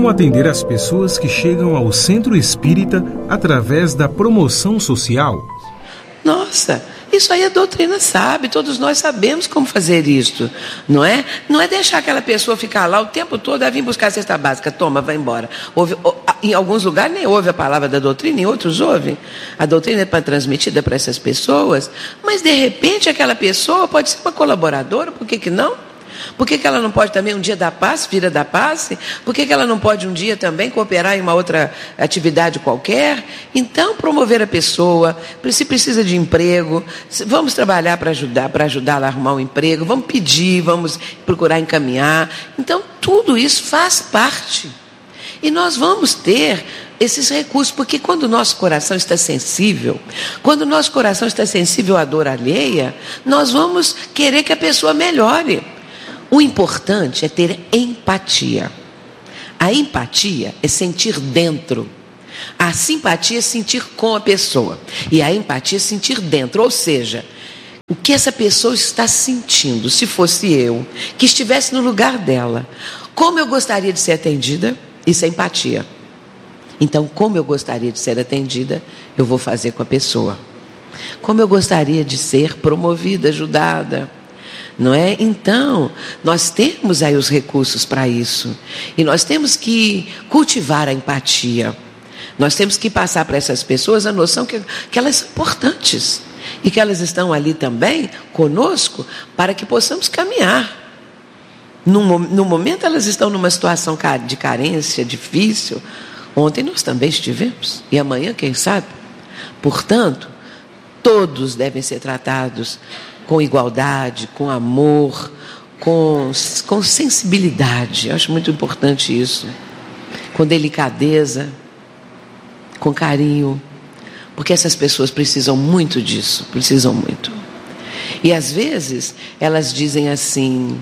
Como atender as pessoas que chegam ao centro espírita através da promoção social? Nossa, isso aí a doutrina sabe, todos nós sabemos como fazer isso, não é? Não é deixar aquela pessoa ficar lá o tempo todo, vir buscar a cesta básica, toma, vai embora. Em alguns lugares nem ouve a palavra da doutrina, em outros ouvem. A doutrina é transmitida para essas pessoas, mas de repente aquela pessoa pode ser uma colaboradora, por que não? Por que ela não pode também um dia dar passe, vira da passe? Por que ela não pode um dia também cooperar em uma outra atividade qualquer? Então, promover a pessoa, se precisa de emprego, vamos trabalhar para ajudá-la a arrumar um emprego, vamos pedir, vamos procurar encaminhar. Então, tudo isso faz parte. E nós vamos ter esses recursos, porque quando o nosso coração está sensível, quando o nosso coração está sensível à dor alheia, nós vamos querer que a pessoa melhore. O importante é ter empatia. A empatia é sentir dentro. A simpatia é sentir com a pessoa. E a empatia é sentir dentro. Ou seja, o que essa pessoa está sentindo, se fosse eu, que estivesse no lugar dela. Como eu gostaria de ser atendida? Isso é empatia. Então, como eu gostaria de ser atendida, eu vou fazer com a pessoa. Como eu gostaria de ser promovida, ajudada. Não é? Então, nós temos aí os recursos para isso. E nós temos que cultivar a empatia. Nós temos que passar para essas pessoas a noção que elas são importantes. E que elas estão ali também conosco para que possamos caminhar. No momento elas estão numa situação de carência difícil. Ontem nós também estivemos. E amanhã, quem sabe? Portanto, todos devem ser tratados com igualdade, com amor, com sensibilidade. Eu acho muito importante isso. Com delicadeza, com carinho. Porque essas pessoas precisam muito disso, precisam muito. E às vezes elas dizem assim: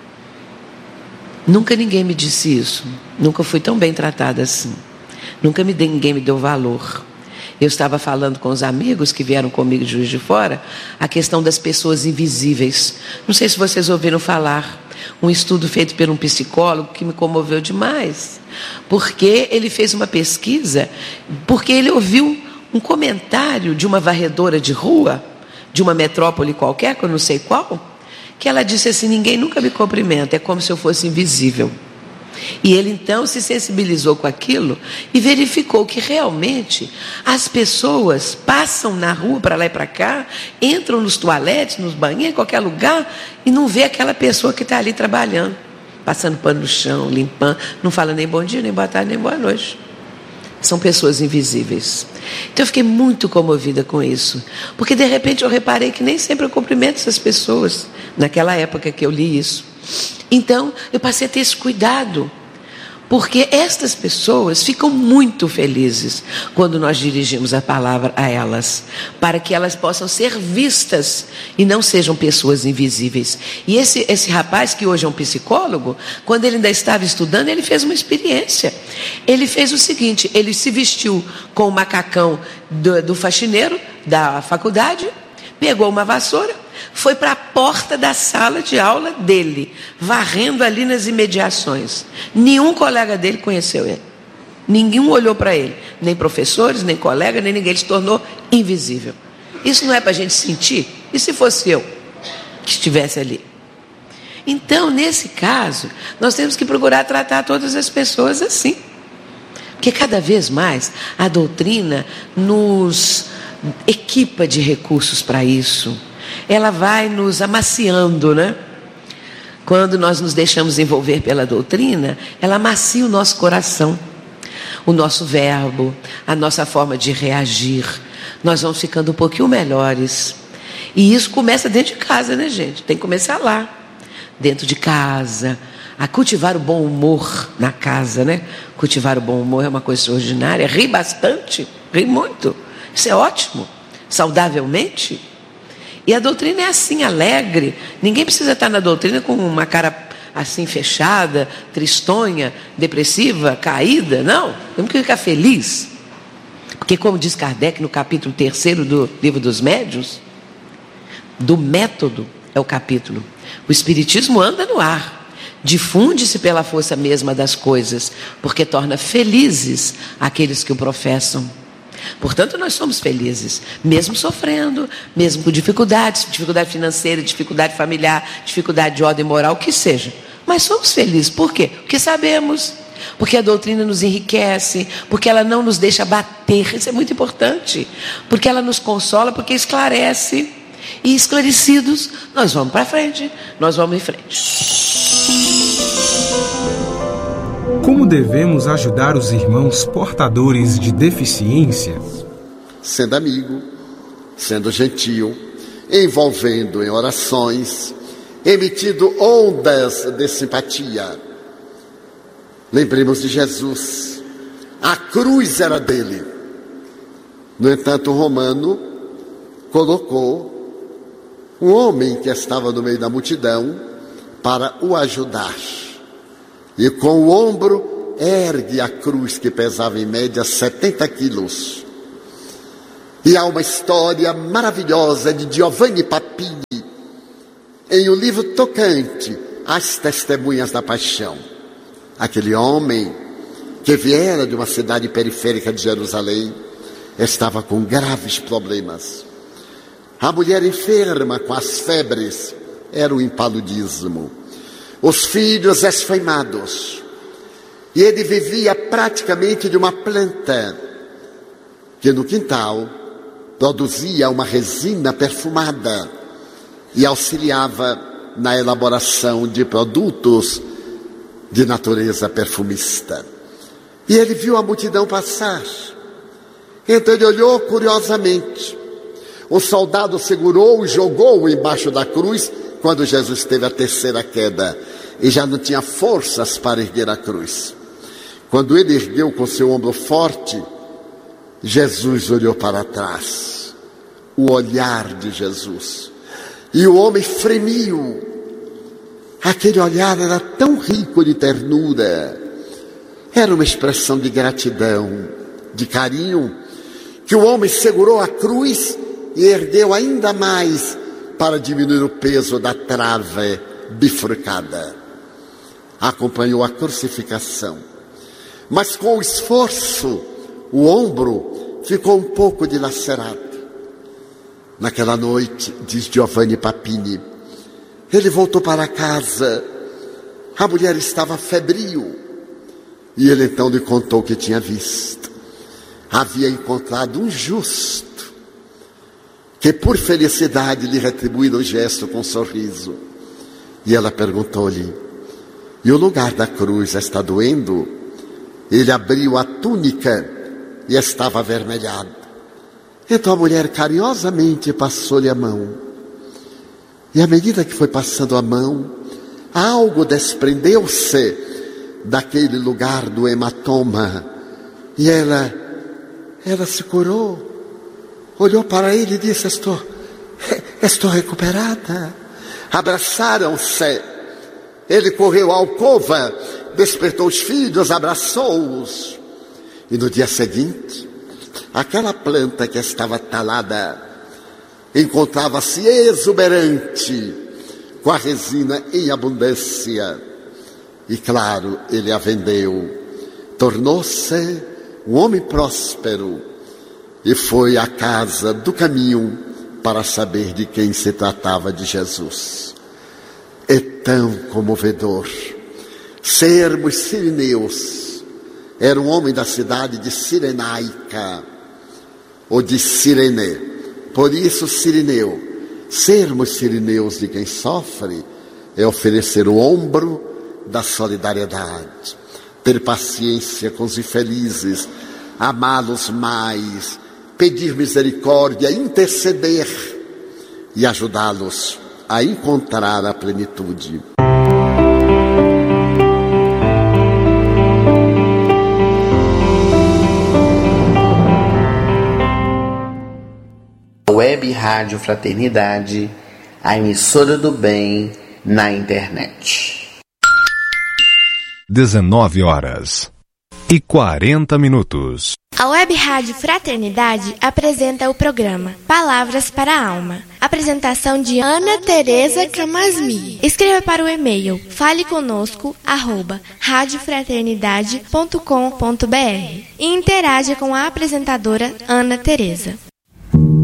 nunca ninguém me disse isso, nunca fui tão bem tratada assim, ninguém me deu valor. Eu estava falando com os amigos que vieram comigo de Juiz de Fora, a questão das pessoas invisíveis. Não sei se vocês ouviram falar, um estudo feito por um psicólogo que me comoveu demais, porque ele fez uma pesquisa, porque ele ouviu um comentário de uma varredora de rua, de uma metrópole qualquer, que eu não sei qual, que ela disse assim: ninguém nunca me cumprimenta, é como se eu fosse invisível. E ele então se sensibilizou com aquilo e verificou que realmente as pessoas passam na rua para lá e para cá, entram nos toaletes, nos banheiros, em qualquer lugar, e não vê aquela pessoa que está ali trabalhando, passando pano no chão, limpando, não fala nem bom dia, nem boa tarde, nem boa noite. São pessoas invisíveis. Então eu fiquei muito comovida com isso, porque de repente eu reparei que nem sempre eu cumprimento essas pessoas, naquela época que eu li isso. Então eu passei a ter esse cuidado, porque estas pessoas ficam muito felizes quando nós dirigimos a palavra a elas, para que elas possam ser vistas e não sejam pessoas invisíveis. E esse rapaz, que hoje é um psicólogo, quando ele ainda estava estudando, ele fez uma experiência. Ele fez o seguinte: ele se vestiu com o macacão do faxineiro da faculdade, pegou uma vassoura, foi para a porta da sala de aula dele, varrendo ali nas imediações. Nenhum colega dele conheceu ele. Ninguém olhou para ele. Nem professores, nem colegas, nem ninguém. Ele se tornou invisível. Isso não é para a gente sentir? E se fosse eu que estivesse ali? Então, nesse caso, nós temos que procurar tratar todas as pessoas assim. Porque cada vez mais a doutrina nos equipa de recursos para isso. Ela vai nos amaciando, né? Quando nós nos deixamos envolver pela doutrina, ela amacia o nosso coração, o nosso verbo, a nossa forma de reagir. Nós vamos ficando um pouquinho melhores. E isso começa dentro de casa, né, gente? Tem que começar lá, dentro de casa, a cultivar o bom humor na casa, né? Cultivar o bom humor é uma coisa extraordinária. Rir bastante, rir muito. Isso é ótimo, saudavelmente. E a doutrina é assim, alegre. Ninguém precisa estar na doutrina com uma cara assim fechada, tristonha, depressiva, caída. Não, temos que ficar feliz. Porque, como diz Kardec no capítulo 3º do Livro dos Médiuns, do método é o capítulo. O Espiritismo anda no ar. difunde-se pela força mesma das coisas, porque torna felizes aqueles que o professam. Portanto, nós somos felizes, mesmo sofrendo, mesmo com dificuldades, dificuldade financeira, dificuldade familiar, dificuldade de ordem moral, o que seja. Mas somos felizes, por quê? Porque sabemos, porque a doutrina nos enriquece, porque ela não nos deixa bater, isso é muito importante, porque ela nos consola, porque esclarece, e esclarecidos, nós vamos para frente, nós vamos em frente. Como devemos ajudar os irmãos portadores de deficiência? Sendo amigo, sendo gentil, envolvendo em orações, emitindo ondas de simpatia. Lembremos de Jesus. A cruz era dele. No entanto, o romano colocou um homem que estava no meio da multidão para o ajudar. E com o ombro ergue a cruz que pesava em média 70 quilos. E há uma história maravilhosa de Giovanni Papini em um livro tocante, As Testemunhas da Paixão. Aquele homem que viera de uma cidade periférica de Jerusalém estava com graves problemas. A mulher enferma com as febres era o impaludismo. Os filhos esfaimados. E ele vivia praticamente de uma planta que no quintal produzia uma resina perfumada e auxiliava na elaboração de produtos de natureza perfumista. E ele viu a multidão passar. Então ele olhou curiosamente. O soldado segurou e jogou-o embaixo da cruz quando Jesus teve a terceira queda e já não tinha forças para erguer a cruz. Quando ele ergueu com seu ombro forte, Jesus olhou para trás. O olhar de Jesus. E o homem fremiu. Aquele olhar era tão rico de ternura. Era uma expressão de gratidão, de carinho, que o homem segurou a cruz e ergueu ainda mais para diminuir o peso da trave bifurcada. Acompanhou a crucificação. Mas com o esforço, o ombro ficou um pouco dilacerado. Naquela noite, diz Giovanni Papini, ele voltou para casa. A mulher estava febril. E ele então lhe contou o que tinha visto. Havia encontrado um justo, que por felicidade lhe retribuíram o gesto com um sorriso. E ela perguntou-lhe, e o lugar da cruz está doendo? Ele abriu a túnica e estava avermelhado. Então a mulher carinhosamente passou-lhe a mão. E à medida que foi passando a mão, algo desprendeu-se daquele lugar do hematoma. E ela se curou. Olhou para ele e disse, estou recuperada. Abraçaram-se. Ele correu à alcova, despertou os filhos, abraçou-os. E no dia seguinte, aquela planta que estava talada encontrava-se exuberante, com a resina em abundância. E claro, ele a vendeu. Tornou-se um homem próspero e foi à casa do caminho para saber de quem se tratava de Jesus. É tão comovedor sermos sirineus. Era um homem da cidade de Cirenaica, ou de Cirene, por isso sirineu. Sermos sirineus de quem sofre é oferecer o ombro da solidariedade, ter paciência com os infelizes, amá-los mais, pedir misericórdia, interceder e ajudá-los a encontrar a plenitude. Web Rádio Fraternidade, a emissora do bem na internet. 19h40. A Web Rádio Fraternidade apresenta o programa Palavras para a Alma. Apresentação de Ana Tereza Camasmi. Escreva para o e-mail faleconosco@radiofraternidade.com.br e interaja com a apresentadora Ana Tereza.